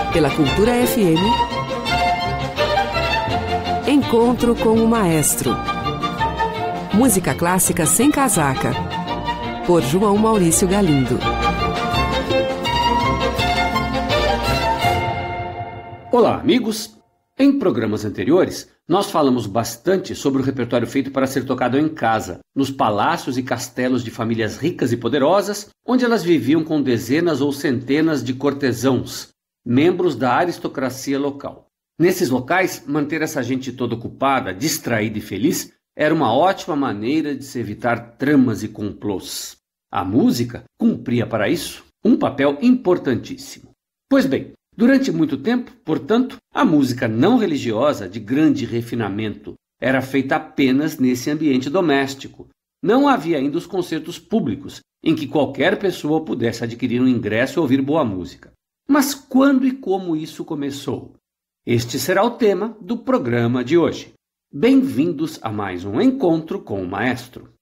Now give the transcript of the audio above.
Pela Cultura FM, Encontro com o Maestro. Música clássica sem casaca, por João Maurício Galindo. Olá, amigos! Em programas anteriores, nós falamos bastante sobre o repertório feito para ser tocado em casa, nos palácios e castelos de famílias ricas e poderosas, onde elas viviam com dezenas ou centenas de cortesãos, membros da aristocracia local. Nesses locais, manter essa gente toda ocupada, distraída e feliz era uma ótima maneira de se evitar tramas e complôs. A música cumpria para isso um papel importantíssimo. Pois bem, durante muito tempo, portanto, a música não religiosa de grande refinamento era feita apenas nesse ambiente doméstico. Não havia ainda os concertos públicos, em que qualquer pessoa pudesse adquirir um ingresso e ouvir boa música. Mas quando e como isso começou? Este será o tema do programa de hoje. Bem-vindos a mais um Encontro com o Maestro.